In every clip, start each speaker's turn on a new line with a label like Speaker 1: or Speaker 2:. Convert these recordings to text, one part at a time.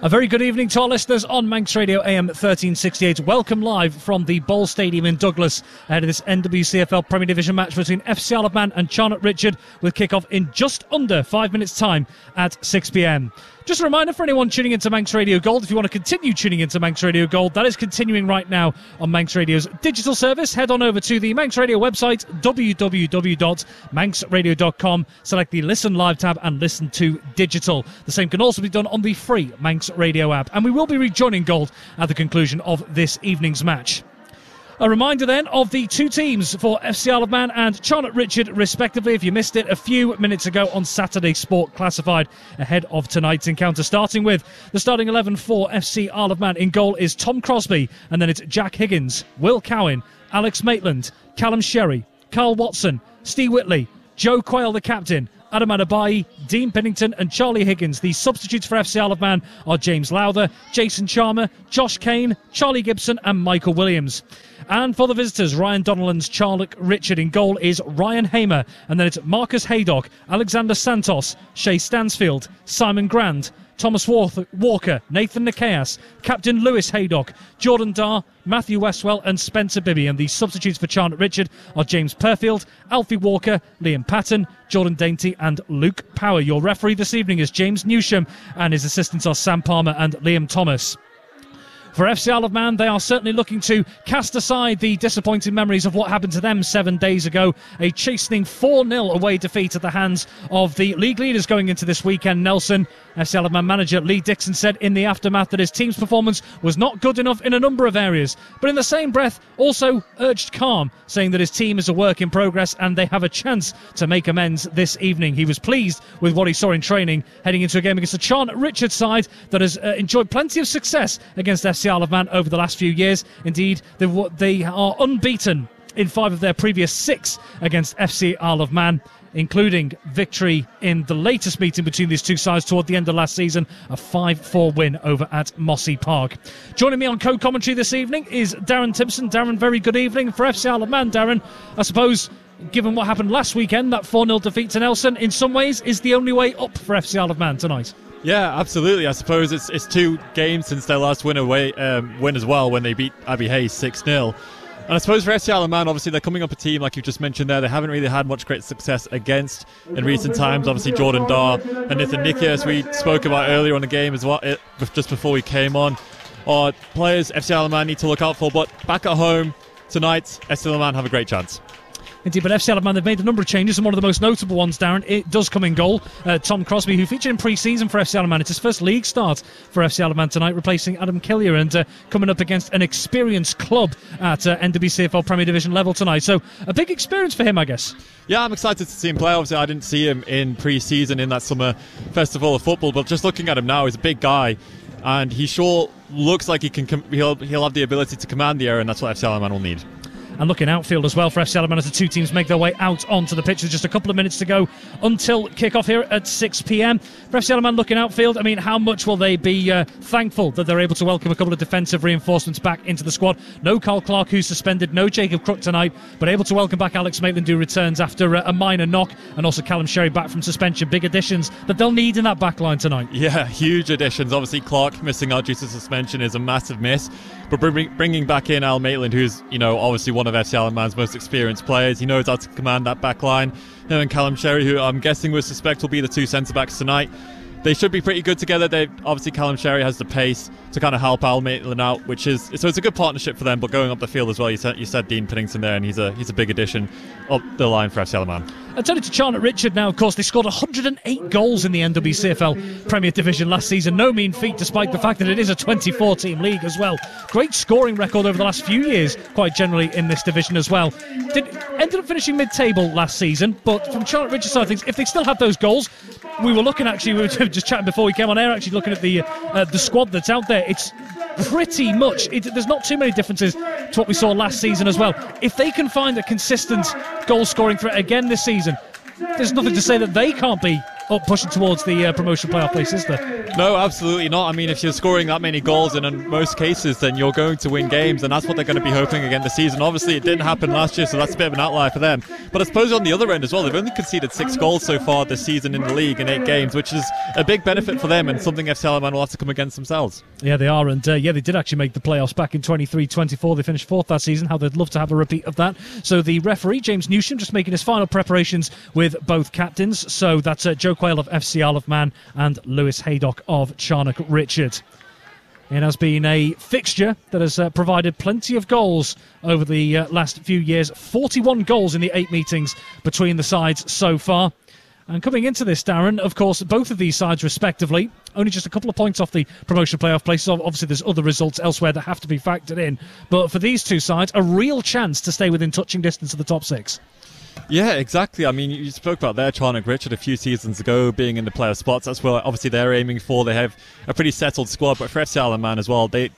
Speaker 1: A very good evening to our listeners on Manx Radio AM 1368. Welcome live from the Bowl Stadium in Douglas ahead of this NWCFL Premier Division match between FC Isle of Man and Charnock Richard, with kick-off in just under 5 minutes' time at 6 p.m. Just a reminder for anyone tuning into Manx Radio Gold, if you want to continue tuning into Manx Radio Gold, that is continuing right now on Manx Radio's digital service. Head on over to the Manx Radio website, www.manxradio.com. Select the Listen Live tab and listen to digital. The same can also be done on the free Manx Radio app. And we will be rejoining Gold at the conclusion of this evening's match. A reminder then of the two teams for FC Isle of Man and Charnock Richard respectively, if you missed it a few minutes ago on Saturday Sport Classified ahead of tonight's encounter. Starting with the starting 11 for FC Isle of Man. In goal is Tom Crosby, and then it's Jack Higgins, Will Cowan, Alex Maitland, Callum Sherry, Carl Watson, Steve Whitley, Joe Quayle the captain, Adam Adabai, Dean Pennington and Charlie Higgins. The substitutes for FC Isle of Man are James Lowther, Jason Charmer, Josh Kane, Charlie Gibson and Michael Williams. And for the visitors, Ryan Donnellan's Charnock Richard. In goal is Ryan Hamer, and then it's Marcus Haydock, Alexander Santos, Shay Stansfield, Simon Grand, Thomas Walker, Nathan Nikias, Captain Lewis Haydock, Jordan Darr, Matthew Westwell and Spencer Bibby. And the substitutes for Charnock Richard are James Perfield, Alfie Walker, Liam Patton, Jordan Dainty and Luke Power. Your referee this evening is James Newsham, and his assistants are Sam Palmer and Liam Thomas. For FC Isle of Man, they are certainly looking to cast aside the disappointing memories of what happened to them 7 days ago. A chastening 4-0 away defeat at the hands of the league leaders going into this weekend, Nelson. FC Isle of Man manager Lee Dixon said in the aftermath that his team's performance was not good enough in a number of areas, but in the same breath also urged calm, saying that his team is a work in progress and they have a chance to make amends this evening. He was pleased with what he saw in training, heading into a game against the Charnock Richard side that has enjoyed plenty of success against FC Isle of Man over the last few years. Indeed, they are unbeaten in 5 of their previous 6 against FC Isle of Man, including victory in the latest meeting between these two sides toward the end of last season, a 5-4 win over at Mossy Park. Joining me on co-commentary this evening is Darren Timpson. Darren, very good evening. For FC Isle of Man, Darren, I suppose, given what happened last weekend, that 4-0 defeat to Nelson, in some ways is the only way up for FC Isle of Man tonight.
Speaker 2: Yeah, absolutely. I suppose it's 2 games since their last win as well, when they beat Abbey Hayes 6-0. And I suppose for FC Isle of Man, obviously they're coming up a team, like you just mentioned there, they haven't really had much great success against in recent times. Obviously Jordan Darr and Nathan Nikias, we spoke about earlier on the game as well, just before we came on, are players FC Isle of Man need to look out for. But back at home tonight, FC Isle of Man have a great chance.
Speaker 1: Indeed, but FC Isle of Man, they've made a number of changes, and one of the most notable ones, Darren, it does come in goal. Tom Crosby, who featured in pre-season for FC Isle of Man. It's his first league start for FC Isle of Man tonight, replacing Adam Killier, and coming up against an experienced club at NWCFL Premier Division level tonight. So a big experience for him, I guess.
Speaker 2: Yeah, I'm excited to see him play. Obviously, I didn't see him in pre-season in that summer festival of football, but just looking at him now, he's a big guy, and he sure looks like he'll have the ability to command the area, and that's what FC Isle of Man will need.
Speaker 1: And looking outfield as well for FC Isle of Man as the two teams make their way out onto the pitch. There's just a couple of minutes to go until kick-off here at 6 p.m. For FC Isle of Man looking outfield, I mean, how much will they be thankful that they're able to welcome a couple of defensive reinforcements back into the squad? No Carl Clark, who's suspended, no Jacob Crook tonight, but able to welcome back Alex Maitland, who returns after a minor knock, and also Callum Sherry back from suspension. Big additions that they'll need in that back line tonight.
Speaker 2: Yeah, huge additions. Obviously, Clark missing out due to suspension is a massive miss, but bringing back in Al Maitland, who's, obviously one of FC Isle of Man's most experienced players. He knows how to command that back line. Him and Callum Sherry, who I'm guessing we suspect will be the 2 centre-backs tonight. They should be pretty good together. Obviously, Callum Sherry has the pace to kind of help Al Maitland out, so it's a good partnership for them. But going up the field as well, you said Dean Pennington there, and he's a big addition up the line for FC Isle of Man.
Speaker 1: And turning to Charnock Richard now, of course, they scored 108 goals in the NWCFL Premier Division last season. No mean feat, despite the fact that it is a 24-team league as well. Great scoring record over the last few years, quite generally in this division as well. Ended up finishing mid-table last season, but from Charnock Richard's side of things, if they still have those goals, we were just chatting before we came on air, actually looking at the squad that's out there. It's pretty much, there's not too many differences to what we saw last season as well. If they can find a consistent goal-scoring threat again this season, there's nothing to say that they can't be pushing towards the promotion playoff place, is there?
Speaker 2: No, absolutely not. I mean, if you're scoring that many goals, and in most cases, then you're going to win games, and that's what they're going to be hoping again this season. Obviously, it didn't happen last year, so that's a bit of an outlier for them. But I suppose on the other end as well, they've only conceded 6 goals so far this season in the league in 8 games, which is a big benefit for them and something FC Alaman will have to come against themselves.
Speaker 1: Yeah, they are, and they did actually make the playoffs back in 23-24. They finished 4th that season. How they'd love to have a repeat of that. So the referee, James Newsham, just making his final preparations with both captains. So that's Joe Quayle of FC Isle of Man and Lewis Haydock of Charnock Richard. It has been a fixture that has provided plenty of goals over the last few years. 41 goals in the 8 meetings between the sides so far. And coming into this, Darren, of course, both of these sides respectively, only just a couple of points off the promotion playoff places. Obviously, there's other results elsewhere that have to be factored in. But for these two sides, a real chance to stay within touching distance of the top 6.
Speaker 2: Yeah, exactly. I mean, you spoke about their Charnock Richard a few seasons ago being in the playoff spots. That's what obviously they're aiming for. They have a pretty settled squad, but for FC Isle of Man as well, they've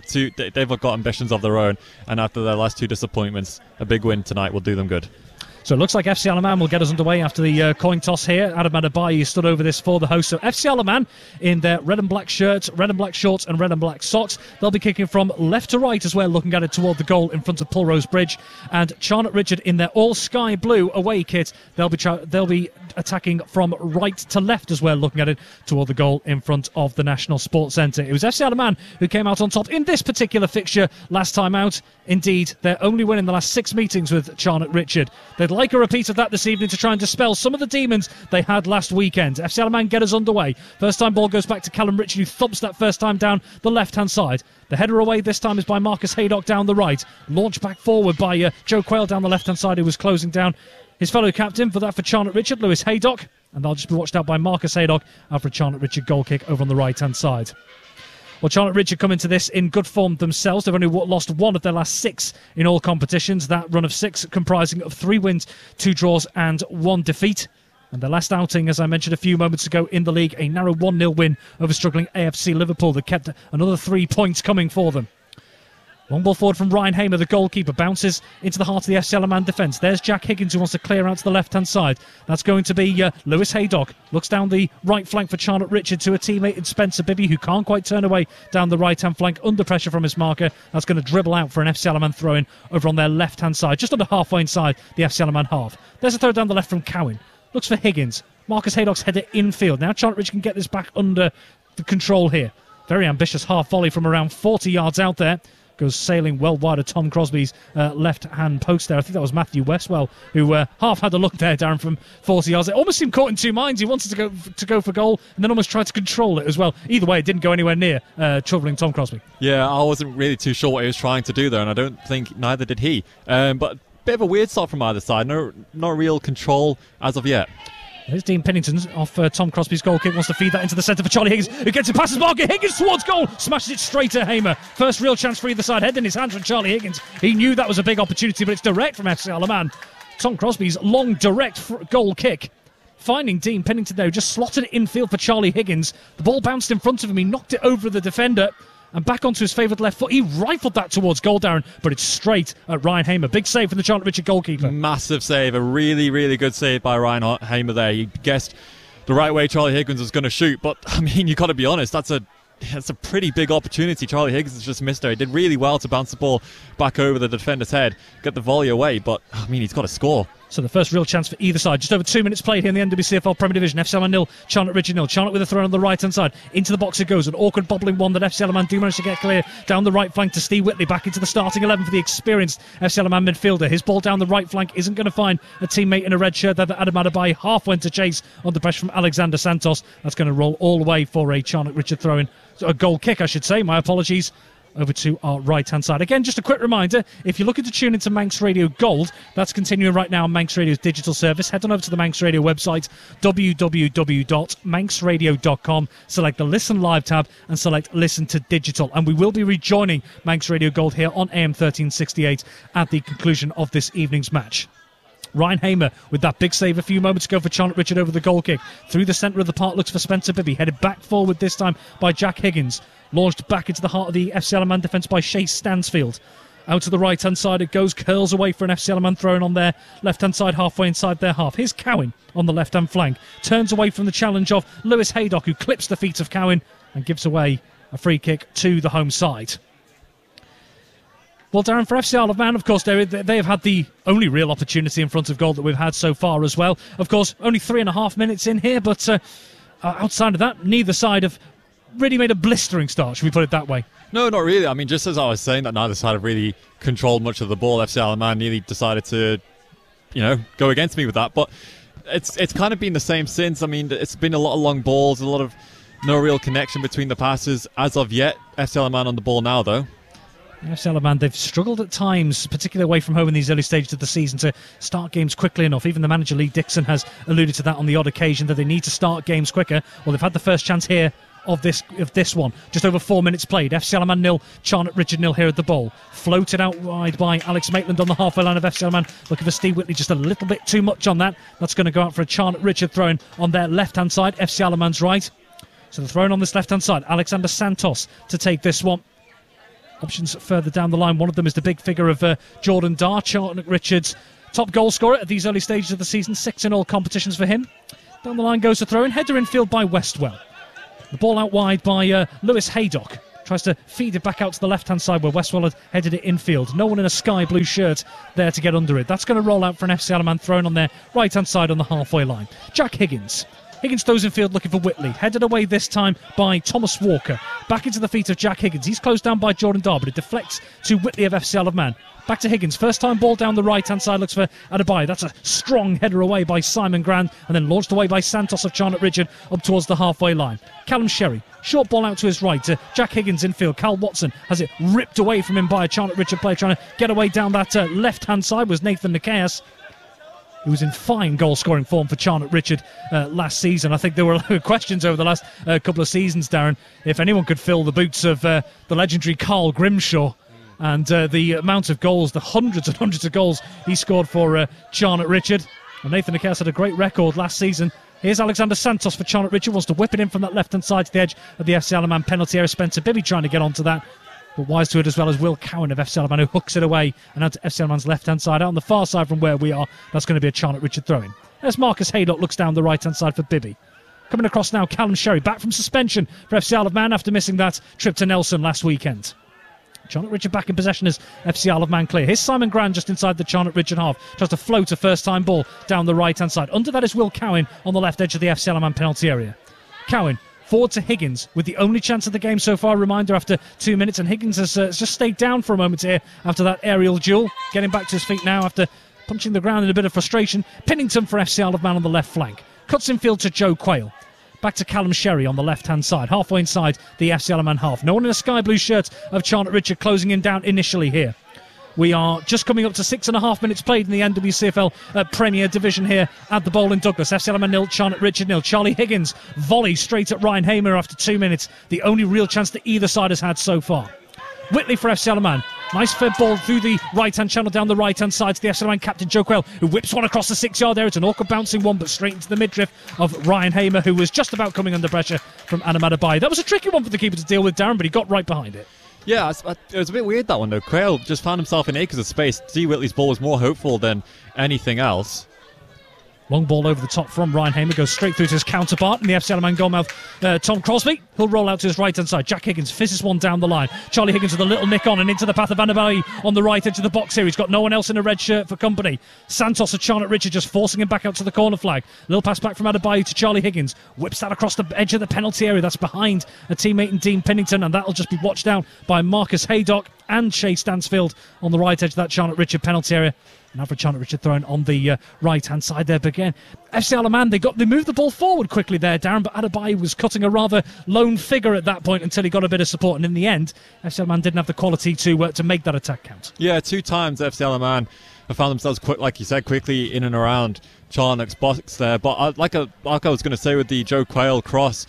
Speaker 2: got ambitions of their own. And after their last 2 disappointments, a big win tonight will do them good.
Speaker 1: So it looks like FC Isle of Man will get us underway after the coin toss here. Adam Adabayi stood over this for the host. So FC Isle of Man in their red and black shirts, red and black shorts and red and black socks. They'll be kicking from left to right as well, looking at it toward the goal in front of Pulrose Bridge. And Charnock Richard in their all sky blue away kit. They'll be attacking from right to left as well, looking at it toward the goal in front of the National Sports Centre. It was FC Isle of Man who came out on top in this particular fixture last time out. Indeed, their only win in the last 6 meetings with Charnock Richard. They'd like a repeat of that this evening to try and dispel some of the demons they had last weekend. FC Isle of Man get us underway. First time ball goes back to Callum Richard, who thumps that first time down the left-hand side. The header away this time is by Marcus Haydock down the right. Launched back forward by Joe Quayle down the left-hand side, who was closing down his fellow captain for Charnock Richard, Lewis Haydock. And they'll just be watched out by Marcus Haydock after a Charnock Richard goal kick over on the right-hand side. Well, Charnock Richard come into this in good form themselves. They've only lost 1 of their last 6 in all competitions. That run of 6 comprising of 3 wins, 2 draws and 1 defeat. And their last outing, as I mentioned a few moments ago in the league, a narrow 1-0 win over struggling AFC Liverpool that kept another 3 points coming for them. Long ball forward from Ryan Hamer, the goalkeeper, bounces into the heart of the FC Isle of Man defence. There's Jack Higgins who wants to clear out to the left-hand side. That's going to be Lewis Haydock. Looks down the right flank for Charnock Richard to a teammate in Spencer Bibby, who can't quite turn away down the right-hand flank under pressure from his marker. That's going to dribble out for an FC Isle of Man throw-in over on their left-hand side, just under halfway inside the FC Isle of Man half. There's a throw down the left from Cowan. Looks for Higgins. Marcus Haydock's header infield. Now Charnock Richard can get this back under the control here. Very ambitious half volley from around 40 yards out there. Goes sailing well wide of Tom Crosby's left-hand post there. I think that was Matthew Westwell who half had a look there, Darren, from 40 yards. It almost seemed caught in 2 minds. He wanted to go for goal and then almost tried to control it as well. Either way, it didn't go anywhere near troubling Tom Crosby.
Speaker 2: Yeah, I wasn't really too sure what he was trying to do there, and I don't think neither did he. But a bit of a weird start from either side. No real control as of yet.
Speaker 1: Here's Dean Pennington off Tom Crosby's goal kick. Wants to feed that into the centre for Charlie Higgins, who gets it past his marker. Higgins towards goal. Smashes it straight at Hamer. First real chance for either side. Head in his hands from Charlie Higgins. He knew that was a big opportunity, but it's direct from FC Isle of Man. Tom Crosby's long, direct goal kick. Finding Dean Pennington there, who just slotted it infield for Charlie Higgins. The ball bounced in front of him. He knocked it over the defender and back onto his favoured left foot. He rifled that towards goal, Darren, but it's straight at Ryan Hamer. Big save from the Charnock Richard goalkeeper.
Speaker 2: Massive save. A really, really good save by Ryan Hamer there. He guessed the right way Charlie Higgins was going to shoot, but, I mean, you've got to be honest, that's a pretty big opportunity. Charlie Higgins has just missed her. He did really well to bounce the ball back over the defender's head, get the volley away, but, I mean, he's got to score.
Speaker 1: So the first real chance for either side. Just over 2 minutes played here in the NWCFL Premier Division. FC Isle of Man 0, Charnock Richard 0. Charnock with a throw on the right-hand side. Into the box it goes. An awkward bobbling one that FC Isle of Man do manage to get clear. Down the right flank to Steve Whitley. Back into the starting 11 for the experienced FC Isle of Man midfielder. His ball down the right flank isn't going to find a teammate in a red shirt. That Adam Adabayi half went to chase on the pressure from Alexander Santos. That's going to roll all the way for a Charnock Richard throw-in. A goal kick, I should say. My apologies. Over to our right-hand side. Again, just a quick reminder, if you're looking to tune into Manx Radio Gold, that's continuing right now on Manx Radio's digital service. Head on over to the Manx Radio website, www.manxradio.com. Select the Listen Live tab and select Listen to Digital. And we will be rejoining Manx Radio Gold here on AM 1368 at the conclusion of this evening's match. Ryan Hamer with that big save a few moments ago for Charnock Richard over the goal kick. Through the centre of the park looks for Spencer Bibby. Headed back forward this time by Jack Higgins. Launched back into the heart of the FC Isle of Man defence by Chase Stansfield. Out to the right-hand side it goes, curls away for an FC Alaman throw-in on their left-hand side, halfway inside their half. Here's Cowan on the left-hand flank. Turns away from the challenge of Lewis Haydock, who clips the feet of Cowan and gives away a free kick to the home side. Well, Darren, for FC Isle of Man, of course, they have had the only real opportunity in front of goal that we've had so far as well. Of course, only 3.5 minutes in here, but outside of that, neither side have really made a blistering start, should we put it that way?
Speaker 2: No, not really. I mean, just as I was saying that neither side have really controlled much of the ball, FC Isle of Man nearly decided to, go against me with that. But it's kind of been the same since. I mean, it's been a lot of long balls, a lot of no real connection between the passes as of yet. FC Isle of Man on the ball now, though.
Speaker 1: FC Isle of Man, they've struggled at times, particularly away from home in these early stages of the season, to start games quickly enough. Even the manager, Lee Dixon, has alluded to that on the odd occasion, that they need to start games quicker. Well, they've had the first chance here of this one. Just over 4 minutes played. FC Isle of Man 0, Charnock Richard 0 here at the ball. Floated out wide by Alex Maitland on the halfway line of FC Isle of Man. Looking for Steve Whitley, just a little bit too much on that. That's going to go out for a Charnock Richard throw-in on their left-hand side, FC Isle of Man's right. So the throw-in on this left-hand side, Alexander Santos to take this one. Options further down the line. One of them is the big figure of Jordan Dar, Charnock Richards, top goal scorer at these early stages of the season. 6 in all competitions for him. Down the line goes the throw-in. Header infield by Westwell. The ball out wide by Lewis Haydock. Tries to feed it back out to the left-hand side where Westwell had headed it infield. No one in a sky blue shirt there to get under it. That's going to roll out for an FC Isle of Man thrown on their right-hand side on the halfway line. Jack Higgins. Higgins throws in field looking for Whitley. Headed away this time by Thomas Walker. Back into the feet of Jack Higgins. He's closed down by Jordan Dar, but it deflects to Whitley of FC Isle of Man. Back to Higgins. First time ball down the right-hand side. Looks for Adebayo. That's a strong header away by Simon Grand. And then launched away by Santos of Charnock Richard up towards the halfway line. Callum Sherry. Short ball out to his right to Jack Higgins infield. Cal Watson has it ripped away from him by a Charnock Richard player. Trying to get away down that left-hand side was Nathan Nikias, who was in fine goal-scoring form for Charnock Richard last season. I think there were questions over the last couple of seasons, Darren, if anyone could fill the boots of the legendary Carl Grimshaw. And the amount of goals, the hundreds and hundreds of goals he scored for Charnock Richard. And Nathan Nikias had a great record last season. Here's Alexander Santos for Charnock Richard. Wants to whip it in from that left-hand side to the edge of the FC Isle of Man penalty area. Spencer Bibby trying to get onto that. But wise to it as well as Will Cowan of FC Isle of Man, who hooks it away and out to FC Isle of Man's left-hand side. Out on the far side from where we are, that's going to be a Charnock Richard throw-in. As Marcus Haydock looks down the right-hand side for Bibby. Coming across now, Callum Sherry, back from suspension for FC Isle of Man after missing that trip to Nelson last weekend. Charnock Richard back in possession as FC Isle of Man clear. Here's Simon Grand just inside the Charnock Richard half. Tries to float a first-time ball down the right-hand side. Under that is Will Cowan on the left edge of the FC Isle of Man penalty area. Cowan forward to Higgins with the only chance of the game so far. Reminder after 2 minutes, and Higgins has just stayed down for a moment here after that aerial duel. Getting back to his feet now after punching the ground in a bit of frustration. Pinnington for FC Isle of Man on the left flank. Cuts in field to Joe Quayle. Back to Callum Sherry on the left-hand side, halfway inside the FC Isle of Man half. No one in a sky blue shirt of Charnock Richard closing him down initially here. We are just coming up to 6.5 minutes played in the NWCFL Premier Division here at the Bowl in Douglas. FC Isle of Man 0, Charnock Richard 0. Charlie Higgins volley straight at Ryan Hamer after 2 minutes. The only real chance that either side has had so far. Whitley for FC Isle of Man. Nice fed ball through the right-hand channel down the right-hand side to the FC Isle of Man captain Joe Quayle, who whips one across the 6-yard area. It's an awkward bouncing one, but straight into the midriff of Ryan Hamer, who was just about coming under pressure from Adam Adebayo. That was a tricky one for the keeper to deal with, Darren, but he got right behind it.
Speaker 2: Yeah, it was a bit weird, that one, though. Quayle just found himself in acres of space. D. Whitley's ball was more hopeful than anything else.
Speaker 1: Long ball over the top from Ryan Hamer, goes straight through to his counterpart in the FC Isle of Man goalmouth, Tom Crosby. He'll roll out to his right-hand side. Jack Higgins fizzes one down the line. Charlie Higgins with a little nick on and into the path of Adebayo on the right edge of the box here. He's got no one else in a red shirt for company. Santos of Charnock Richard just forcing him back out to the corner flag. Little pass back from Adebayo to Charlie Higgins. Whips that across the edge of the penalty area. That's behind a teammate in Dean Pinnington, and that'll just be watched out by Marcus Haydock and Shea Stansfield on the right edge of that Charnock Richard penalty area. Now for Charnock Richard thrown on the right-hand side there. But again, FC Isle of Man, they moved the ball forward quickly there, Darren, but Adebayo was cutting a rather lone figure at that point until he got a bit of support. And in the end, FC Isle of Man didn't have the quality to make that attack count.
Speaker 2: Yeah, 2 times FC Isle of Man have found themselves, like you said, quickly in and around Charnock's box there. But like I was going to say with the Quayle cross,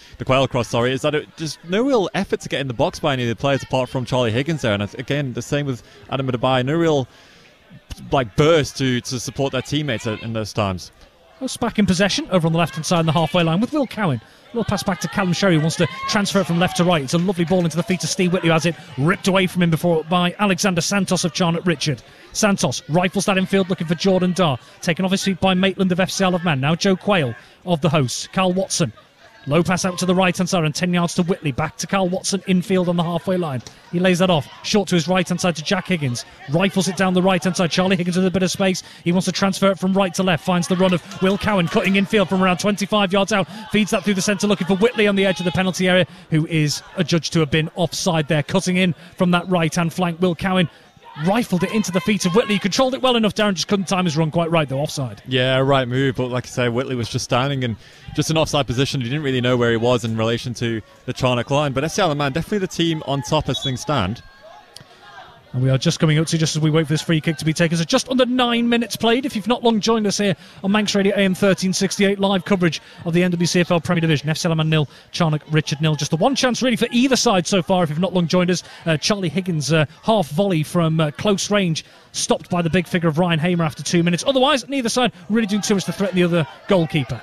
Speaker 2: is that it just no real effort to get in the box by any of the players apart from Charlie Higgins there. And again, the same with Adam Adebayo. No real burst to support their teammates in those times.
Speaker 1: Hosts back in possession over on the left-hand side in the halfway line with Will Cowan. A little pass back to Callum Sherry, who wants to transfer it from left to right. It's a lovely ball into the feet of Steve Whitley, who has it ripped away from him before by Alexander Santos of Charlotte Richard. Santos rifles that infield looking for Jordan Dar. Taken off his feet by Maitland of FC Isle of Man. Now Joe Quayle of the hosts. Carl Watson. Low pass out to the right-hand side and 10 yards to Whitley. Back to Carl Watson, infield on the halfway line. He lays that off. Short to his right-hand side to Jack Higgins. Rifles it down the right-hand side. Charlie Higgins with a bit of space. He wants to transfer it from right to left. Finds the run of Will Cowan, cutting infield from around 25 yards out. Feeds that through the centre, looking for Whitley on the edge of the penalty area, who is adjudged to have been offside there. Cutting in from that right-hand flank. Will Cowan rifled it into the feet of Whitley. He controlled it well enough. Darren just couldn't time his run quite right, though. Offside.
Speaker 2: Yeah, right move. But like I say, Whitley was just standing in just an offside position. He didn't really know where he was in relation to the Charnock line. But FC Isle of Man, definitely the team on top as things stand.
Speaker 1: And we are just coming up to, just as we wait for this free kick to be taken, so just under 9 minutes played. If you've not long joined us here on Manx Radio AM 1368, live coverage of the NWCFL Premier Division. FC Isle of Man 0, Charnock Richard 0. Just the one chance really for either side so far, if you've not long joined us. Charlie Higgins, half volley from close range, stopped by the big figure of Ryan Hamer after 2 minutes. Otherwise, neither side really doing too much to threaten the other goalkeeper.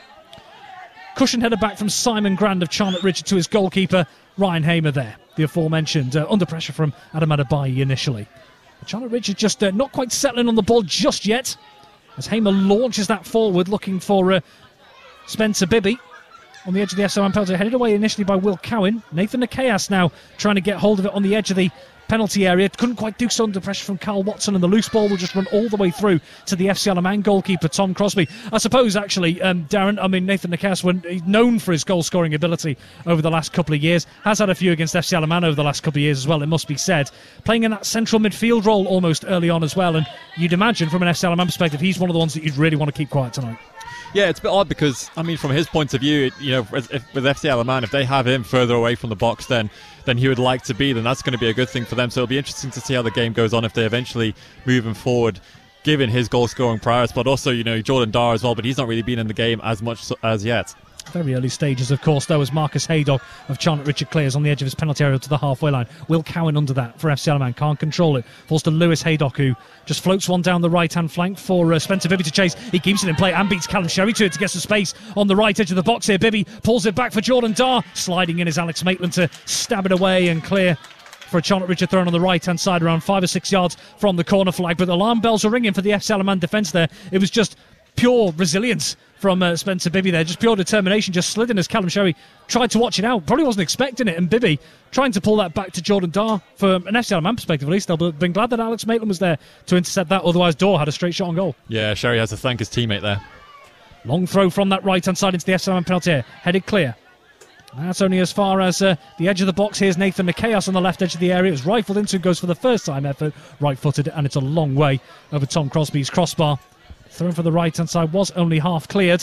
Speaker 1: Cushion header back from Simon Grand of Charlotte Richard to his goalkeeper, Ryan Hamer there. The aforementioned, under pressure from Adam Adebayi initially. Charlotte Richard just not quite settling on the ball just yet, as Hamer launches that forward looking for Spencer Bibby on the edge of the FC Isle of Man penalty, headed away initially by Will Cowan. Nathan Nikias now trying to get hold of it on the edge of the penalty area. Couldn't quite do so under pressure from Carl Watson, and the loose ball will just run all the way through to the FC Isle of Man goalkeeper, Tom Crosby. I suppose, actually, Darren, I mean, Nathan Nikias, he's known for his goal-scoring ability over the last couple of years, has had a few against FC Isle of Man over the last couple of years as well, it must be said. Playing in that central midfield role almost early on as well, and you'd imagine from an FC Isle of Man perspective, he's one of the ones that you'd really want to keep quiet tonight.
Speaker 2: Yeah, it's a bit odd because, I mean, from his point of view, you know, with FC Isle of Man, if they have him further away from the box than he would like to be, then that's going to be a good thing for them. So it'll be interesting to see how the game goes on if they eventually move him forward, given his goal-scoring prowess, but also, you know, Jordan Dar as well, but he's not really been in the game as much as yet.
Speaker 1: Very early stages, of course, though, as Marcus Haydock of Charlotte Richard clears on the edge of his penalty area to the halfway line. Will Cowan under that for FC Isle of Man, can't control it. Falls to Lewis Haydock, who just floats one down the right-hand flank for Spencer Bibby to chase. He keeps it in play and beats Callum Sherry to it to get some space on the right edge of the box here. Bibby pulls it back for Jordan Dar. Sliding in is Alex Maitland to stab it away and clear for a Charlotte Richard thrown on the right-hand side around 5 or 6 yards from the corner flag. But alarm bells are ringing for the FC Isle of Man defence there. It was just pure resilience from Spencer Bibby there, just pure determination, just slid in as Callum Sherry tried to watch it out, probably wasn't expecting it, and Bibby trying to pull that back to Jordan Dar. From an FC Isle of Man perspective at least, they'll been glad that Alex Maitland was there to intercept that, otherwise Dar had a straight shot on goal.
Speaker 2: Yeah, Sherry has to thank his teammate there.
Speaker 1: Long throw from that right hand side into the FC Isle of Man penalty area, headed clear. That's only as far as the edge of the box. Here's Nathan Nikias on the left edge of the area. It's rifled into and goes for the first time effort, right-footed, and it's a long way over Tom Crosby's crossbar. Thrown for the right-hand side was only half cleared.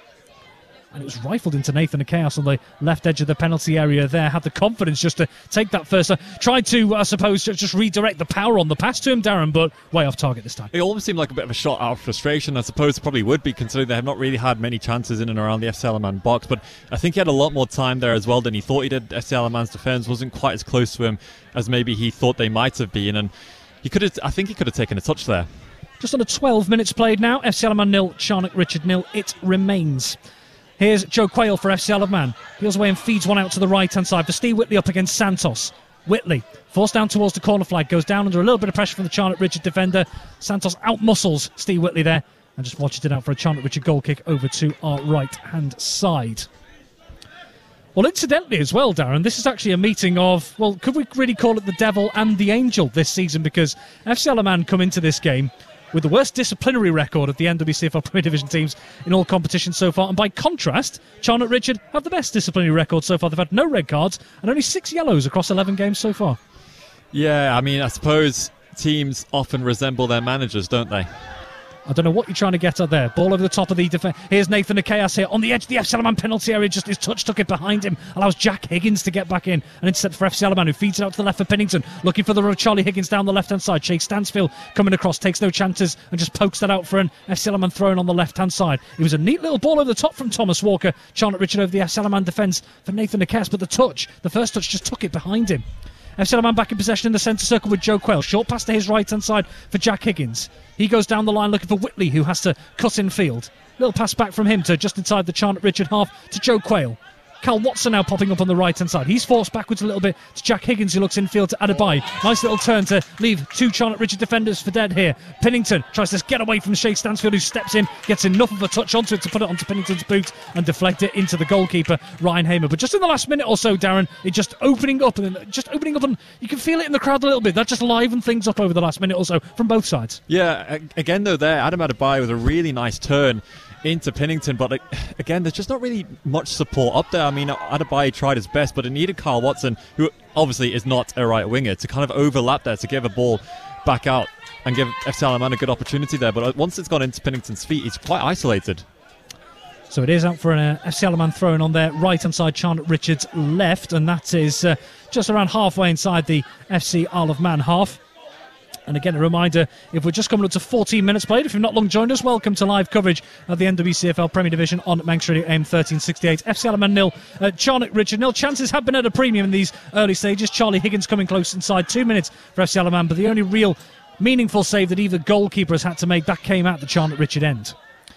Speaker 1: And it was rifled into Nathan Nikias on the left edge of the penalty area there. Had the confidence just to take that first. Tried to, I suppose, just redirect the power on the pass to him, Darren, but way off target this time.
Speaker 2: It almost seemed like a bit of a shot out of frustration. I suppose it probably would be, considering they have not really had many chances in and around the FC Isle of Man box. But I think he had a lot more time there as well than he thought he did. FC Isle of Man's defence wasn't quite as close to him as maybe he thought they might have been. And I think he could have taken a touch there.
Speaker 1: Just under 12 minutes played now. FC Isle of Man 0, Charnock Richard 0. It remains. Here's Joe Quayle for FC Isle of Man. Peels away and feeds one out to the right-hand side for Steve Whitley up against Santos. Whitley forced down towards the corner flag, goes down under a little bit of pressure from the Charnock Richard defender. Santos out-muscles Steve Whitley there and just watches it out for a Charnock Richard goal kick over to our right-hand side. Well, incidentally as well, Darren, this is actually a meeting of, well, could we really call it the devil and the angel this season? Because FC Isle of Man come into this game with the worst disciplinary record of the NWCFL Premier Division teams in all competitions so far. And by contrast, Charnock Richard have the best disciplinary record so far. They've had no red cards and only 6 yellows across 11 games so far.
Speaker 2: Yeah, I mean, I suppose teams often resemble their managers, don't they?
Speaker 1: I don't know what you're trying to get at there. Ball over the top of the defence. Here's Nathan Nikias here on the edge of the FC Isle of Man penalty area. Just his touch took it behind him. Allows Jack Higgins to get back in. And intercept for FC Isle of Man, who feeds it out to the left for Pennington. Looking for the road. Charlie Higgins down the left-hand side. Chase Stansfield coming across. Takes no chances and just pokes that out for an FC Isle of Man throwing on the left-hand side. It was a neat little ball over the top from Thomas Walker. Charlotte Richard over the FC Isle of Man defence for Nathan Nikias. But the first touch just took it behind him. FC Isle of Man back in possession in the centre circle with Joe Quayle. Short pass to his right-hand side for Jack Higgins. He goes down the line looking for Whitley, who has to cut in field. Little pass back from him to just inside the Charlotte Richard half to Joe Quayle. Cal Watson now popping up on the right-hand side. He's forced backwards a little bit to Jack Higgins, who looks infield to Adebayo. Nice little turn to leave two Charlotte Richard defenders for dead here. Pennington tries to get away from Shea Stansfield, who steps in, gets enough of a touch onto it to put it onto Pennington's boot and deflect it into the goalkeeper, Ryan Hamer. But just in the last minute or so, Darren, it just opening up, and you can feel it in the crowd a little bit. That just livened things up over the last minute or so from both sides.
Speaker 2: Yeah, again, though, there, Adam Adebayo with a really nice turn into Pennington, but again, there's just not really much support up there. I mean, Adebayo tried his best, but it needed Carl Watson, who obviously is not a right winger, to kind of overlap there to give a ball back out and give FC Alaman a good opportunity there. But once it's gone into Pennington's feet, he's quite isolated.
Speaker 1: So it is out for an FC Alaman throw-in on their right-hand side, Charlotte Richards left, and that is just around halfway inside the FC Isle of Man half. And again, a reminder, if we're just coming up to 14 minutes played, if you've not long joined us, welcome to live coverage of the NWCFL Premier Division on Manx Radio AM 1368. FC Alaman 0, Charlotte Richard 0. Chances have been at a premium in these early stages. Charlie Higgins coming close inside 2 minutes for FC Alaman, but the only real meaningful save that either goalkeeper has had to make, that came at the Charlotte Richard end.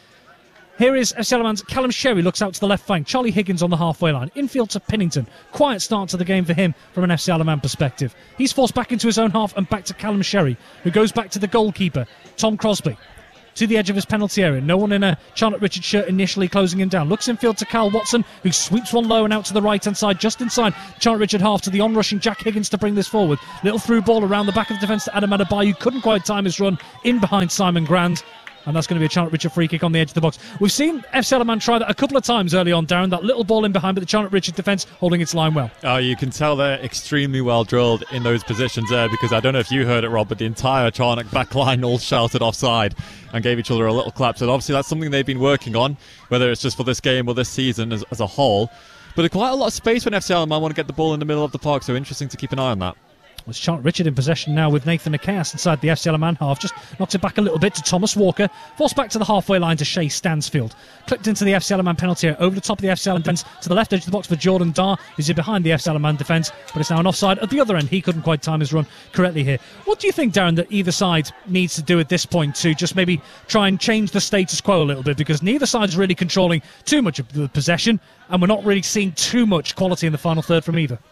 Speaker 1: Here is FC Alaman's Callum Sherry, looks out to the left flank. Charlie Higgins on the halfway line. Infield to Pennington. Quiet start to the game for him from an FC Alaman perspective. He's forced back into his own half and back to Callum Sherry, who goes back to the goalkeeper, Tom Crosby, to the edge of his penalty area. No one in a Charlotte Richard shirt initially closing him down. Looks infield to Carl Watson, who sweeps one low and out to the right-hand side, just inside Charlotte Richard half, to the on-rushing Jack Higgins to bring this forward. Little through ball around the back of the defence to Adam Adebayo, who couldn't quite time his run in behind Simon Grand. And that's going to be a Charlotte Richard free kick on the edge of the box. We've seen FC Alaman try that a couple of times early on, Darren. That little ball in behind, but the Charlotte Richard defence holding its line well.
Speaker 2: Oh, you can tell they're extremely well drilled in those positions there, because I don't know if you heard it, Rob, but the entire Charnock back line all shouted offside and gave each other a little clap. So obviously that's something they've been working on, whether it's just for this game or this season as a whole. But there's quite a lot of space when FC Alaman want to get the ball in the middle of the park, so interesting to keep an eye on that.
Speaker 1: It's Charlotte Richard in possession now with Nathan Akeas inside the FC Alaman half. Just knocks it back a little bit to Thomas Walker. Forced back to the halfway line to Shea Stansfield. Clipped into the FC Alaman penalty area, over the top of the FC Alaman defence to the left edge of the box for Jordan Dar, who's in behind the FC Alaman defence, but it's now an offside at the other end. He couldn't quite time his run correctly here. What do you think, Darren, that either side needs to do at this point to just maybe try and change the status quo a little bit? Because neither side is really controlling too much of the possession, and we're not really seeing too much quality in the final third from either.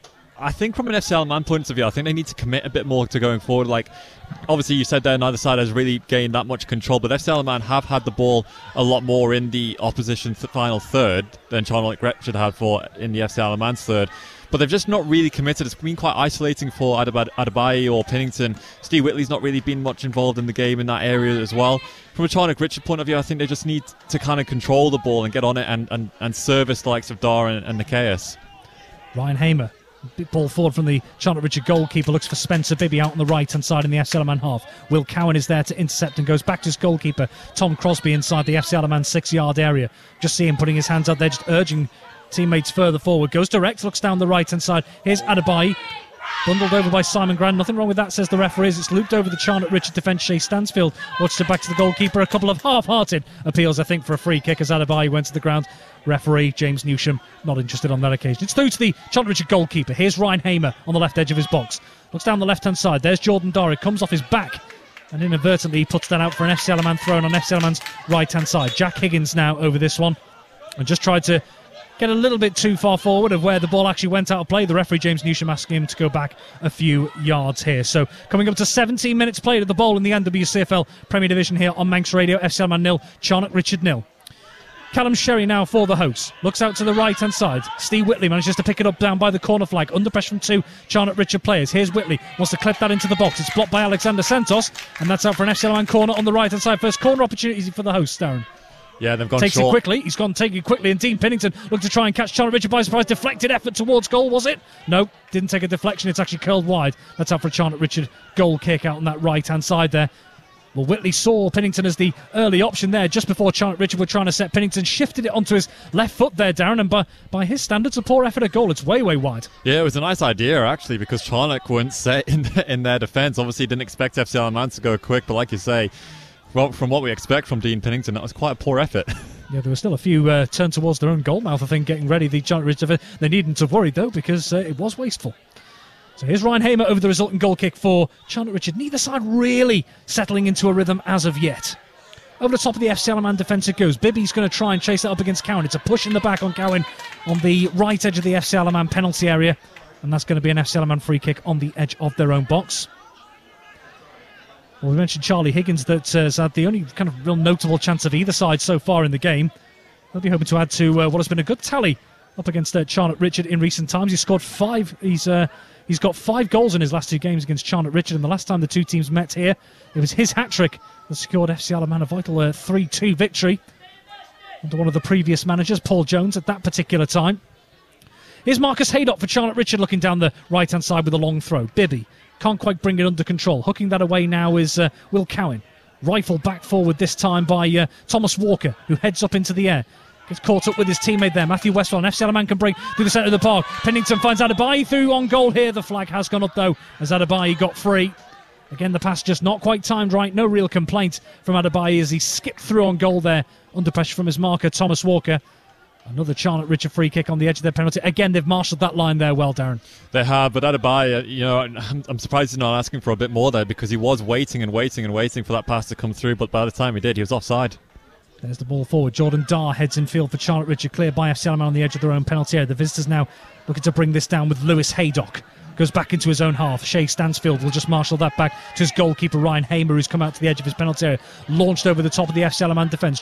Speaker 2: I think from an FC Alaman point of view, I think they need to commit a bit more to going forward. Like, obviously you said there, neither side has really gained that much control, but FC Alaman have had the ball a lot more in the opposition final third than Charlotte Richard had for in the FC Alaman's third. But they've just not really committed. It's been quite isolating for Adebayo or Pennington. Steve Whitley's not really been much involved in the game in that area as well. From a Charnock Richard point of view, I think they just need to kind of control the ball and get on it and service the likes of Dar and Nicaeus.
Speaker 1: Ryan Hamer. Big ball forward from the Charlotte Richard goalkeeper, looks for Spencer Bibby out on the right-hand side in the FC Alaman half. Will Cowan is there to intercept and goes back to his goalkeeper, Tom Crosby, inside the FC Alaman 6-yard area. Just see him putting his hands out there, just urging teammates further forward. Goes direct, looks down the right-hand side. Here's Adebayo. Bundled over by Simon Grand. Nothing wrong with that, says the referees. It's looped over the Charlotte Richard defence. Shea Stansfield watched it back to the goalkeeper. A couple of half-hearted appeals, I think, for a free kick as Adebayo went to the ground. Referee James Newsham not interested on that occasion. It's through to the Charlotte Richard goalkeeper. Here's Ryan Hamer on the left edge of his box. Looks down the left-hand side. There's Jordan Dar. It comes off his back, and inadvertently he puts that out for an FC Alaman throw-in on FC Alaman's right-hand side. Jack Higgins now over this one, and just tried to get a little bit too far forward of where the ball actually went out of play. The referee, James Newsham, asking him to go back a few yards here. So coming up to 17 minutes played at the bowl in the NWCFL Premier Division here on Manx Radio. FC Alaman 0, Charnock Richard 0. Callum Sherry now for the hosts. Looks out to the right-hand side. Steve Whitley manages to pick it up down by the corner flag. Under pressure from two Charnock Richard players. Here's Whitley. Wants to clip that into the box. It's blocked by Alexander Santos. And that's out for an FC Alaman corner on the right-hand side. First corner opportunity for the hosts, Darren.
Speaker 2: Yeah, they've gone
Speaker 1: Takes
Speaker 2: short.
Speaker 1: it quickly. He's gone take it quickly, and Dean Pennington looked to try and catch Charlotte Richard by surprise. Deflected effort towards goal, was it? No, didn't take a deflection. It's actually curled wide. That's out for a Charlotte Richard goal kick out on that right-hand side there. Well, Whitley saw Pennington as the early option there just before Charlotte Richard were trying to set. Pennington shifted it onto his left foot there, Darren, and by his standards, a poor effort at goal. It's way, way wide.
Speaker 2: Yeah, it was a nice idea, actually, because Charnock weren't set in their defence. Obviously, didn't expect FC Alaman to go quick, but like you say, well, from what we expect from Dean Pennington, that was quite a poor effort.
Speaker 1: Yeah, there were still a few turned towards their own goal mouth, I think, getting ready. The Charlotte Richard, they needn't have worried, though, because it was wasteful. So here's Ryan Hamer over the resulting goal kick for Charlotte Richard. Neither side really settling into a rhythm as of yet. Over the top of the FC Alaman defence it goes. Bibby's going to try and chase that up against Cowan. It's a push in the back on Cowan on the right edge of the FC Alaman penalty area. And that's going to be an FC Alaman free kick on the edge of their own box. Well, we mentioned Charlie Higgins that has had the only kind of real notable chance of either side so far in the game. They'll be hoping to add to what has been a good tally up against Charnock Richard in recent times. He's scored 5. He's got 5 goals in his last 2 games against Charnock Richard, and the last time the two teams met here, it was his hat-trick that secured FC Alaman a vital 3-2 victory under one of the previous managers, Paul Jones, at that particular time. Here's Marcus Haydock for Charnock Richard looking down the right-hand side with a long throw. Bibby can't quite bring it under control. Hooking that away now is Will Cowan. Rifle back forward this time by Thomas Walker, who heads up into the air. Gets caught up with his teammate there, Matthew Westwell. FC Alaman can break through the centre of the park. Pennington finds Adebayi through on goal here. The flag has gone up though as Adebayi got free. Again, the pass just not quite timed right. No real complaint from Adebayi as he skipped through on goal there under pressure from his marker, Thomas Walker. Another Charnock Richard free kick on the edge of their penalty. Again, they've marshalled that line there well, Darren.
Speaker 2: They have, but Adebayi, I'm surprised he's not asking for a bit more there because he was waiting for that pass to come through, but by the time he did, he was offside.
Speaker 1: There's the ball forward. Jordan Dar heads in field for Charnock Richard, cleared by FC Alaman on the edge of their own penalty area. The visitors now looking to bring this down with Lewis Haydock. Goes back into his own half. Shea Stansfield will just marshal that back to his goalkeeper Ryan Hamer, who's come out to the edge of his penalty area. Launched over the top of the FC Alaman defence.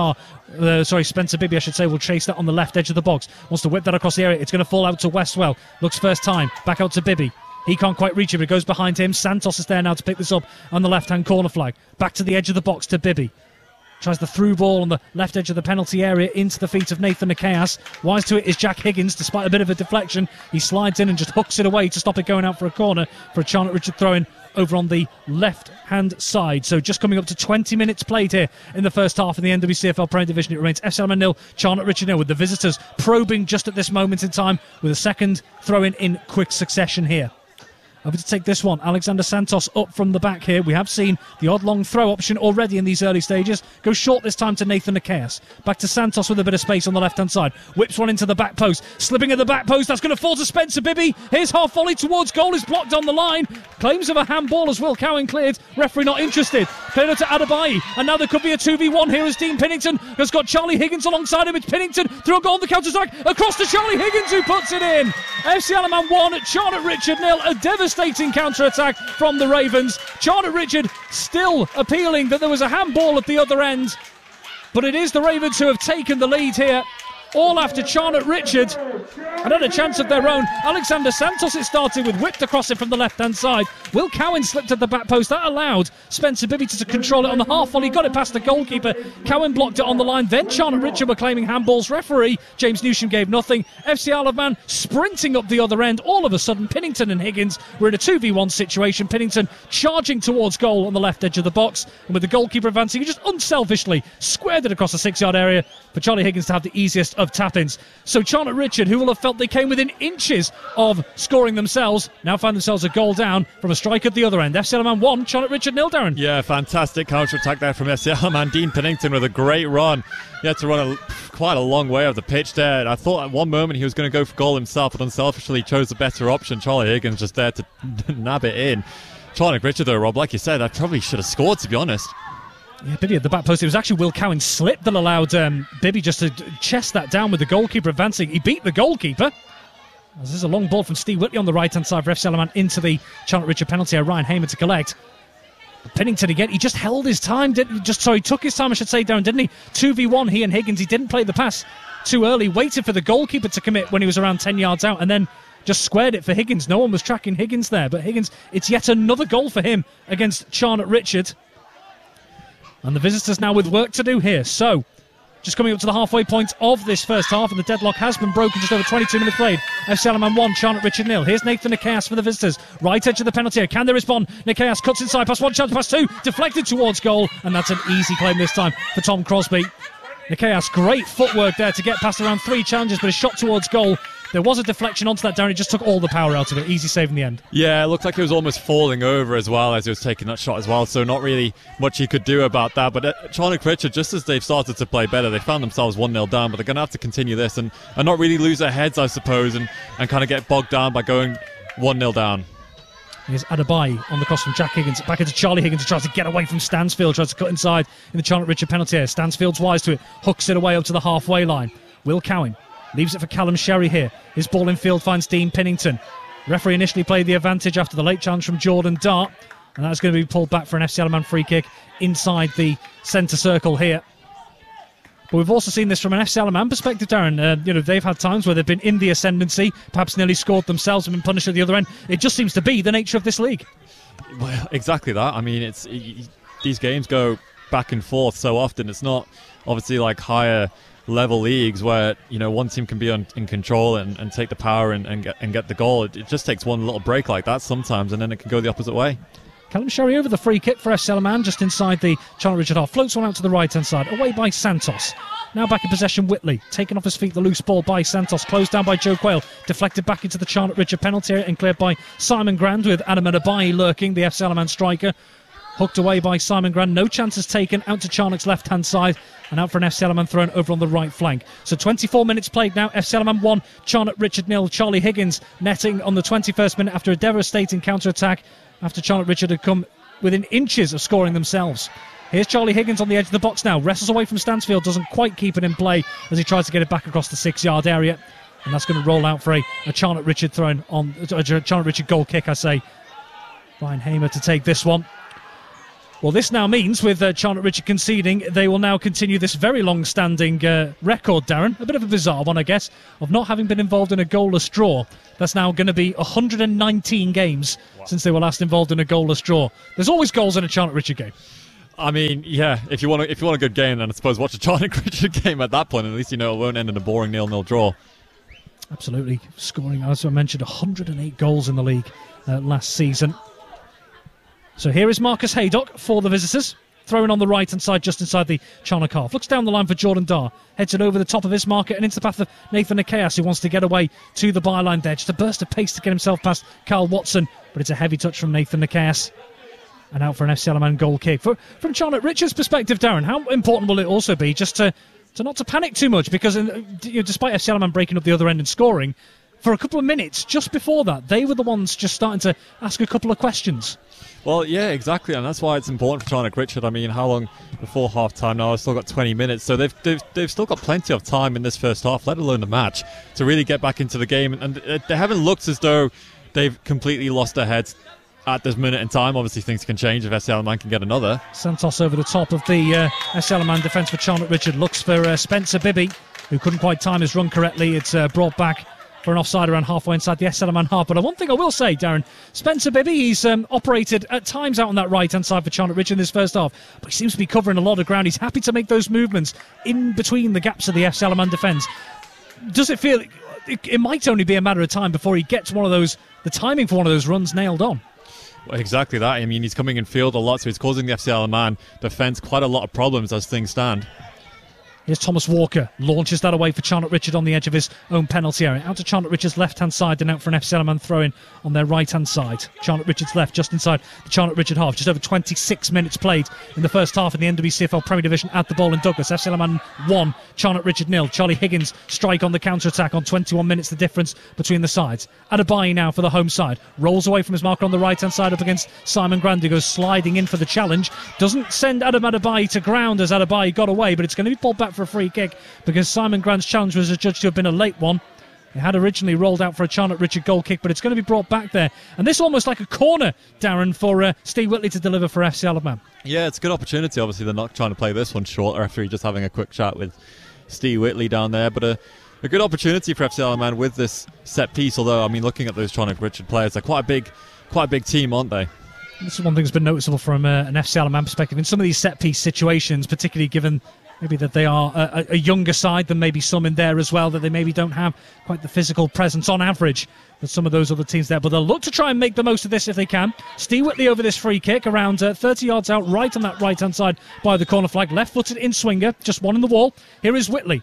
Speaker 1: Spencer Bibby, I should say, will chase that on the left edge of the box. Wants to whip that across the area. It's going to fall out to Westwell. Looks first time. Back out to Bibby. He can't quite reach it, but it goes behind him. Santos is there now to pick this up on the left-hand corner flag. Back to the edge of the box to Bibby. Tries the through ball on the left edge of the penalty area into the feet of Nathan Nikias. Wise to it is Jack Higgins, despite a bit of a deflection. He slides in and just hooks it away to stop it going out for a corner for a Charnock Richard throw-in over on the left-hand side. So just coming up to 20 minutes played here in the first half in the NWCFL Premier Division. It remains FC Alaman 0, Charnock Richard 0, with the visitors probing just at this moment in time with a second throw-in in quick succession here. Over to take this one, Alexander Santos up from the back here. We have seen the odd long throw option already in these early stages. Goes short this time to Nathan Nikias. Back to Santos with a bit of space on the left-hand side. Whips one into the back post. Slipping at the back post. That's going to fall to Spencer Bibby. Here's half volley towards goal. Is blocked on the line. Claims of a handball as Will Cowan cleared. Referee not interested. Cleared to Adebayi. And now there could be a 2v1 here as Dean Pennington has got Charlie Higgins alongside him. It's Pennington through a goal on the counter-attack. Across to Charlie Higgins who puts it in. FC Alaman 1, Charnock Richard 0. A devastating counter-attack from the Ravens. Charnock Richard still appealing that there was a handball at the other end, but it is the Ravens who have taken the lead here. All after Charnock Richard and had a chance of their own. Alexander Santos, it started with, whipped across it from the left-hand side. Will Cowan slipped at the back post. That allowed Spencer Bibby to control it on the half volley. Got it past the goalkeeper. Cowan blocked it on the line. Then Charnock Richard were claiming handballs. Referee James Newsham gave nothing. FC Alaman sprinting up the other end. All of a sudden, Pennington and Higgins were in a 2v1 situation. Pennington charging towards goal on the left edge of the box. And with the goalkeeper advancing, he just unselfishly squared it across the 6-yard area for Charlie Higgins to have the easiest of tap-ins. So Charnock Richard, who will have felt they came within inches of scoring themselves, now find themselves a goal down from a strike at the other end. FC Alaman 1, Charnock Richard 0, Darren.
Speaker 2: Yeah, fantastic counter-attack there from FC Alaman. Dean Pennington with a great run. He had to run quite a long way of the pitch there. I thought at one moment he was going to go for goal himself, but unselfishly chose the better option. Charlie Higgins just there to nab it in. Charnock Richard though, Rob, like you said, I probably should have scored, to be honest.
Speaker 1: Yeah, Bibby at the back post. It was actually Will Cowan slip that allowed Bibby just to chest that down with the goalkeeper advancing. He beat the goalkeeper. This is a long ball from Steve Whitley on the right-hand side for FC Alaman into the Charnock Richard penalty area. Ryan Hamer to collect. Pennington again, he just held his time, took his time, I should say, Darren, didn't he? 2v1, he and Higgins. He didn't play the pass too early, waited for the goalkeeper to commit when he was around 10 yards out, and then just squared it for Higgins. No one was tracking Higgins there, but Higgins, it's yet another goal for him against Charnock Richard. And the visitors now with work to do here. So, just coming up to the halfway point of this first half, and the deadlock has been broken. Just over 22 minutes played. FC Alaman 1, Charnock Richard 0. Here's Nathan Nikias for the visitors. Right edge of the penalty area. Can they respond? Nikias cuts inside, pass 1, chance, pass 2. Deflected towards goal, and that's an easy claim this time for Tom Crosby. Nikias, great footwork there to get past around 3 challenges, but a shot towards goal. There was a deflection onto that, Darren. It just took all the power out of it. Easy save in the end. Yeah,
Speaker 2: it looked like he was almost falling over as well as he was taking that shot as well, so not really much he could do about that. But Charnock Richard, just as they've started to play better, they found themselves 1-0 down, but they're going to have to continue this and not really lose their heads, I suppose, and kind of get bogged down by going 1-0 down.
Speaker 1: Here's Adebayi on the cross from Jack Higgins. Back into Charlie Higgins, who tries to get away from Stansfield. Tries to cut inside in the Charlotte Richard penalty area. Stansfield's wise to it. Hooks it away up to the halfway line. Will Cowan leaves it for Callum Sherry here. His ball in field finds Dean Pinnington. Referee initially played the advantage after the late challenge from Jordan Dart. And that's going to be pulled back for an FC Alaman free kick inside the centre circle here. But we've also seen this from an FC Alaman perspective, Darren. They've had times where they've been in the ascendancy, perhaps nearly scored themselves and been punished at the other end. It just seems to be the nature of this league.
Speaker 2: Well, exactly that. I mean, these games go back and forth so often. It's not obviously like higher level leagues where one team can be in control and take the power and get the goal. It just takes one little break like that sometimes, and then it can go the opposite way.
Speaker 1: Callum Sherry over the free kick for FC Alaman, just inside the Charlotte Richard half. Floats one out to the right-hand side, away by Santos. Now back in possession, Whitley. Taken off his feet, the loose ball by Santos. Closed down by Joe Quayle. Deflected back into the Charlotte Richard penalty area and cleared by Simon Grand, with Adam Adebayi lurking, the FC Alaman striker. Hooked away by Simon Grand. No chances taken. Out to Charnock's left-hand side. And out for an FC Alaman thrown over on the right flank. So 24 minutes played now. FC Alaman 1, Charlotte Richard 0. Charlie Higgins netting on the 21st minute after a devastating counter-attack after Charlotte Richard had come within inches of scoring themselves. Here's Charlie Higgins on the edge of the box now. Wrestles away from Stansfield. Doesn't quite keep it in play as he tries to get it back across the 6-yard area. And that's going to roll out for a Charlotte Richard thrown on... a Charlotte Richard goal kick, I say. Ryan Hamer to take this one. Well, this now means, with Charlotte Richard conceding, they will now continue this very long-standing record, Darren. A bit of a bizarre one, I guess, of not having been involved in a goalless draw. That's now going to be 119 games since they were last involved in a goalless draw. There's always goals in a Charlotte Richard game. I
Speaker 2: mean, yeah, if you want a good game, then I suppose watch a Charlotte Richard game at that point. At least it won't end in a boring 0-0 draw.
Speaker 1: Absolutely. Scoring, as I mentioned, 108 goals in the league last season. So here is Marcus Haydock for the visitors. Throwing on the right-hand side, just inside the Charnock half. Looks down the line for Jordan Dar. Heads it over the top of his marker and into the path of Nathan Nikias, who wants to get away to the byline there. Just a burst of pace to get himself past Carl Watson. But it's a heavy touch from Nathan Nikias. And out for an FC Alaman goal kick. From Charlotte Richard's perspective, Darren, how important will it also be just to not to panic too much? Because despite FC Alaman breaking up the other end and scoring, for a couple of minutes just before that, they were the ones just starting to ask a couple of questions.
Speaker 2: Well, yeah, exactly, and that's why it's important for Charnock Richard. I mean, how long before half-time now? I've still got 20 minutes, so they've still got plenty of time in this first half, let alone the match, to really get back into the game. And they haven't looked as though they've completely lost their heads at this minute in time. Obviously, things can change if FC Alaman can get another. Santos over the top of the FC Alaman defence for Charnock Richard. Looks for Spencer Bibby, who couldn't quite time his run correctly. It's brought back for an offside around halfway inside the FC Alaman half. But one thing I will say, Darren, Spencer Bibby, he's operated at times out on that right-hand side for Charnock Richard in this first half, but he seems to be covering a lot of ground. He's happy to make those movements in between the gaps of the FC Alaman defence. Does it feel... It might only be a matter of time before he gets the timing for one of those runs nailed on? Well, exactly that. I mean, he's coming in field a lot, so he's causing the FC Alaman defence quite a lot of problems as things stand.
Speaker 1: Here's Thomas Walker, launches that away for Charnock Richard on the edge of his own penalty area. Out to Charnock Richard's left-hand side and out for an FC Alaman throw-in on their right-hand side. Charnock Richard's left, just inside the Charnock Richard half. Just over 26 minutes played in the first half in the NWCFL Premier Division at the ball in Douglas. FC Alaman 1, Charnock Richard 0. Charlie Higgins strike on the counter-attack on 21 minutes, the difference between the sides. Adebayi now for the home side. Rolls away from his marker on the right-hand side up against Simon Grand, who goes sliding in for the challenge. Doesn't send Adam Adebayi to ground as Adebayi got away, but it's going to be pulled back for a free kick because Simon Grand's challenge was adjudged to have been a late one. It had originally rolled out for a Charnock Richard goal kick, but it's going to be brought back there. And this almost like a corner, Darren, for Steve Whitley to deliver for FC Alaman.
Speaker 2: Yeah, it's a good opportunity. Obviously, they're not trying to play this one short after just having a quick chat with Steve Whitley down there. But a good opportunity for FC Alaman with this set piece. Although, I mean, looking at those Charnock Richard players, they're quite a big team, aren't they?
Speaker 1: This is one thing that's been noticeable from an FC Alaman perspective. In some of these set-piece situations, particularly given maybe that they are a younger side than maybe some in there as well, that they maybe don't have quite the physical presence on average that some of those other teams there. But they'll look to try and make the most of this if they can. Steve Whitley over this free kick, around 30 yards out, right on that right-hand side by the corner flag. Left-footed in-swinger, just one in the wall. Here is Whitley.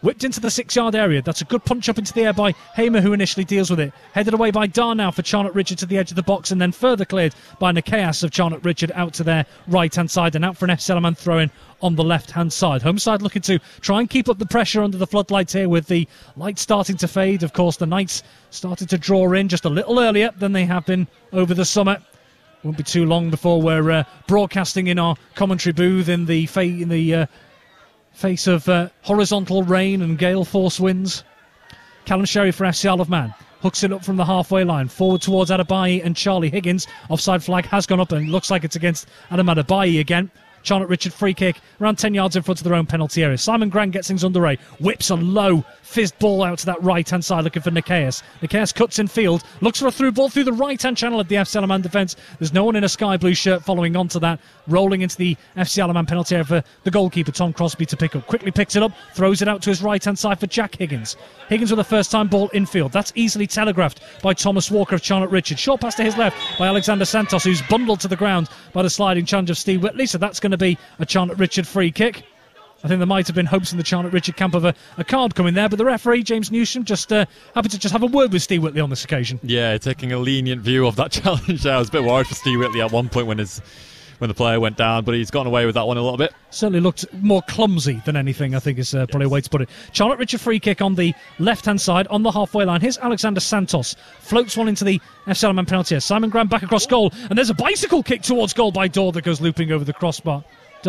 Speaker 1: Whipped into the 6-yard area. That's a good punch up into the air by Hamer, who initially deals with it. Headed away by Dar now for Charlotte Richard to the edge of the box, and then further cleared by Nikias of Charlotte Richard out to their right-hand side and out for an F. Salaman throw-in on the left-hand side. Home side looking to try and keep up the pressure under the floodlights here with the lights starting to fade. Of course, the Knights started to draw in just a little earlier than they have been over the summer. Won't be too long before we're broadcasting in our commentary booth in the face of horizontal rain and gale force winds. Callum Sherry for FC Isle of Man. Hooks it up from the halfway line. Forward towards Adebayi and Charlie Higgins. Offside flag has gone up and looks like it's against Adam Adebayi again. Charlotte Richard free kick around 10 yards in front of their own penalty area. Simon Grant gets things underway. Whips a low fizzed ball out to that right-hand side looking for Nikias. Nikias cuts in field. Looks for a through ball through the right-hand channel of the FC Salaman defence. There's no one in a sky blue shirt following on to that. Rolling into the FC Salaman penalty area for the goalkeeper, Tom Crosby, to pick up. Quickly picks it up. Throws it out to his right-hand side for Jack Higgins. Higgins with a first-time ball infield. That's easily telegraphed by Thomas Walker of Charlotte Richard. Short pass to his left by Alexander Santos, who's bundled to the ground by the sliding challenge of Steve Whitley. So that's going to be a Charlotte Richard free kick. I think there might have been hopes in the Charlotte Richard camp of a card coming there, but the referee, James Newsham, just happy to just have a word with Steve Whitley on this occasion.
Speaker 2: Yeah, taking a lenient view of that challenge. I was a bit worried for Steve Whitley at one point when the player went down, but he's gotten away with that one a little bit.
Speaker 1: Certainly looked more clumsy than anything, I think is probably a way to put it. Charlotte Richard free kick on the left-hand side, on the halfway line. Here's Alexander Santos. Floats one into the F. Salaman penalty area. Simon Graham back across goal, and there's a bicycle kick towards goal by Dar that goes looping over the crossbar.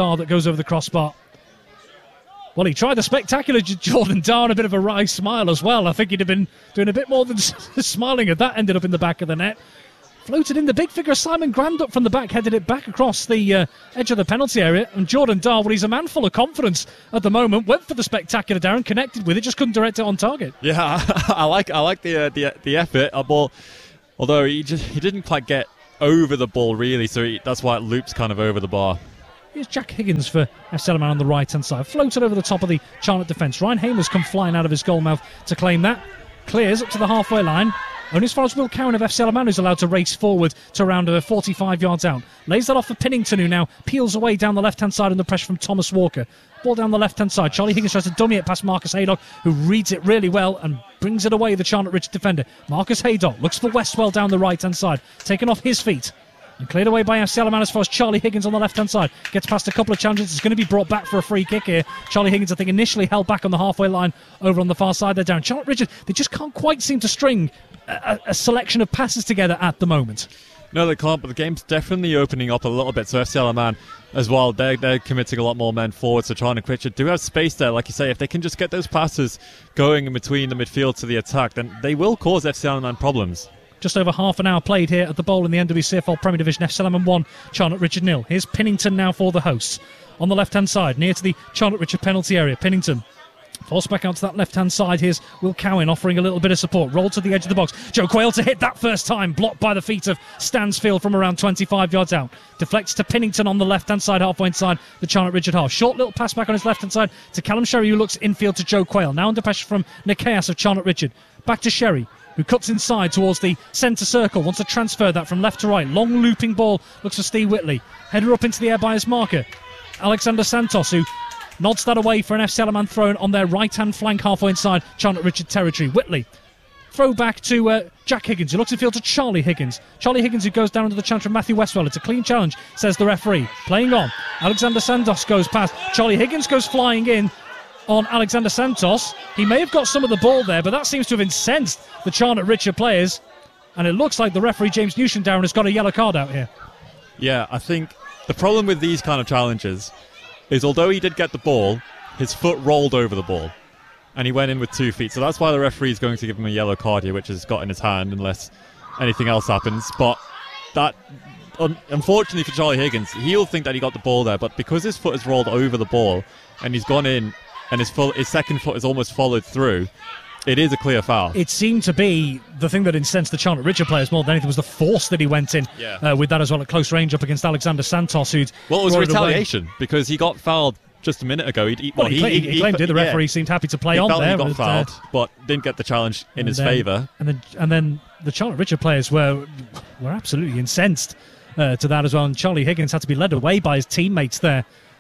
Speaker 1: Well, he tried the spectacular Jordan Dar, a bit of a wry smile as well. I think he'd have been doing a bit more than smiling at that. Ended up in the back of the net. Floated in the big figure. Simon Grand up from the back, headed it back across the edge of the penalty area. And Jordan Dar, well, he's a man full of confidence at the moment. Went for the spectacular Darren, connected with it, just couldn't direct it on target.
Speaker 2: Yeah, I like the effort. Although he didn't quite get over the ball really, so that's why it loops kind of over the bar.
Speaker 1: Here's Jack Higgins for F. Salaman on the right-hand side. Floated over the top of the Charlotte defence. Ryan Hamer's come flying out of his goal mouth to claim that. Clears up to the halfway line. Only as far as Will Cowan of F. Salaman, who's allowed to race forward to around 45 yards out. Lays that off for Pinnington, who now peels away down the left-hand side under pressure from Thomas Walker. Ball down the left-hand side. Charlie Higgins tries to dummy it past Marcus Haydock, who reads it really well and brings it away, the Charlotte Richard defender. Marcus Haydock looks for Westwell down the right-hand side. Taken off his feet. And cleared away by F. Salaman as far as Charlie Higgins on the left-hand side. Gets past a couple of challenges. It's going to be brought back for a free kick here. Charlie Higgins, I think, initially held back on the halfway line over on the far side there, Darren. Charlotte Richard, they just can't quite seem to string a selection of passes together at the moment.
Speaker 2: No, they can't, but the game's definitely opening up a little bit. So FC Salaman as well, they're committing a lot more men forward. So Charlotte Richard do have space there, like you say. If they can just get those passes going in between the midfield to the attack, then they will cause FC Salaman problems.
Speaker 1: Just over half an hour played here at the Bowl in the NWCFL Premier Division. F. Salaman 1, Charlotte Richard 0. Here's Pinnington now for the hosts. On the left-hand side, near to the Charlotte Richard penalty area. Pinnington forced back out to that left-hand side. Here's Will Cowan offering a little bit of support. Rolled to the edge of the box. Joe Quayle to hit that first time. Blocked by the feet of Stansfield from around 25 yards out. Deflects to Pinnington on the left-hand side, halfway inside the Charlotte Richard half. Short little pass back on his left-hand side to Callum Sherry, who looks infield to Joe Quayle. Now under pressure from Nikias of Charlotte Richard. Back to Sherry, who cuts inside towards the centre circle. Wants to transfer that from left to right. Long looping ball. Looks for Steve Whitley. Header up into the air by his marker, Alexander Santos, who nods that away for an F. Salaman throw on their right-hand flank halfway inside Charlotte Richard territory. Whitley. Throw back to Jack Higgins, who looks in field to Charlie Higgins. Charlie Higgins, who goes down under the challenge from Matthew Westwell. It's a clean challenge, says the referee. Playing on. Alexander Santos goes past. Charlie Higgins goes flying in on Alexander Santos. He may have got some of the ball there, but that seems to have incensed the Charlotte Richard players. And it looks like the referee, James Newsham, Darren, has got a yellow card out here.
Speaker 2: Yeah, I think the problem with these kind of challenges is although he did get the ball, his foot rolled over the ball. And he went in with 2 feet. So that's why the referee is going to give him a yellow card here, which has got in his hand, unless anything else happens. But that, unfortunately for Charlie Higgins, he'll think that he got the ball there. But because his foot has rolled over the ball and he's gone in, and his second foot is almost followed through, it is a clear foul.
Speaker 1: It seemed to be the thing that incensed the Charlotte Richard players more than anything was the force that he went in with that as well at close range up against Alexander Santos. It
Speaker 2: was retaliation because he got fouled just a minute ago. He
Speaker 1: claimed it. The referee seemed happy to play on there.
Speaker 2: He got fouled, but didn't get the challenge in his favour.
Speaker 1: And then the Charlotte Richard players were absolutely incensed to that as well. And Charlie Higgins had to be led away by his teammates there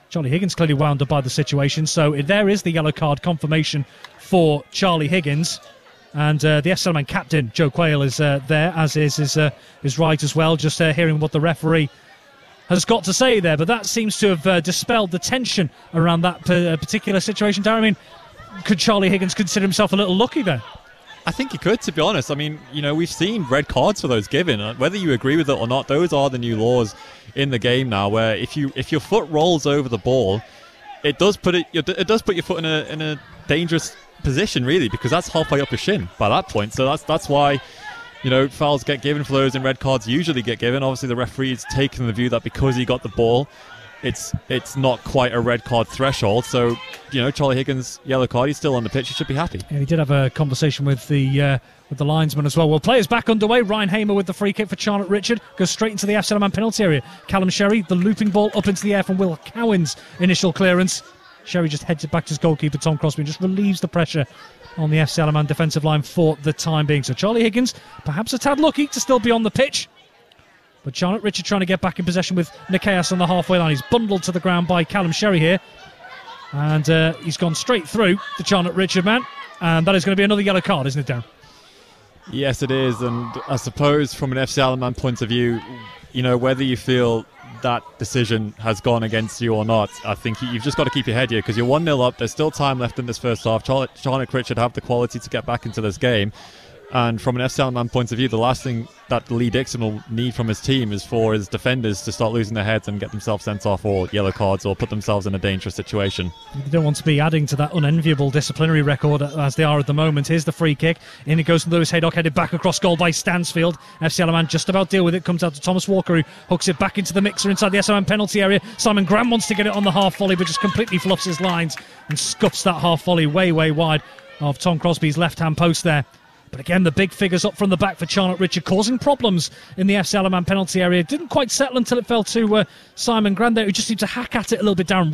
Speaker 1: Charlie Higgins clearly wound up by the situation, so there is the yellow card confirmation for Charlie Higgins. And the FC Salaman captain, Joe Quayle, is there, as is his right as well, just hearing what the referee has got to say there. But that seems to have dispelled the tension around that particular situation. Darren, I mean, could Charlie Higgins consider himself a little lucky there?
Speaker 2: I think he could, to be honest. I mean, we've seen red cards for those given. Whether you agree with it or not, those are the new laws in the game now, where if your foot rolls over the ball, it does put your foot in a dangerous position, really, because that's halfway up your shin by that point. So that's why fouls get given for those, and red cards usually get given. Obviously, the referee's taken the view that because he got the ball, it's not quite a red card threshold. So Charlie Higgins, yellow card, he's still on the pitch, he should be happy.
Speaker 1: Yeah, he did have a conversation with the linesman as well. Well, players back underway. Ryan Hamer with the free kick for Charlotte Richard goes straight into the FC Salaman penalty area. Callum Sherry, the looping ball up into the air from Will Cowan's initial clearance. Sherry just heads it back to his goalkeeper Tom Crosby and just relieves the pressure on the FC Salaman defensive line for the time being. So Charlie Higgins, perhaps a tad lucky to still be on the pitch. But Charlotte Richard trying to get back in possession with Nikias on the halfway line. He's bundled to the ground by Callum Sherry here. And he's gone straight through the Charlotte Richard man. And that is going to be another yellow card, isn't it, Darren?
Speaker 2: Yes, it is. And I suppose from an FC Salaman point of view, whether you feel that decision has gone against you or not, I think you've just got to keep your head here, because you're 1-0 up. There's still time left in this first half. Charlotte Richard have the quality to get back into this game. And from an FC Salaman point of view, the last thing that Lee Dixon will need from his team is for his defenders to start losing their heads and get themselves sent off or yellow cards or put themselves in a dangerous situation. You
Speaker 1: don't want to be adding to that unenviable disciplinary record as they are at the moment. Here's the free kick. In it goes from Lewis Haydock, headed back across goal by Stansfield. FC Salaman just about deal with it. Comes out to Thomas Walker, who hooks it back into the mixer inside the Salaman penalty area. Simon Graham wants to get it on the half volley, but just completely fluffs his lines and scuffs that half volley way wide of Tom Crosby's left-hand post there. But again, the big figures up from the back for Charlotte Richard, causing problems in the FC Salaman penalty area. Didn't quite settle until it fell to Simon Graham there, who just seemed to hack at it a little bit down.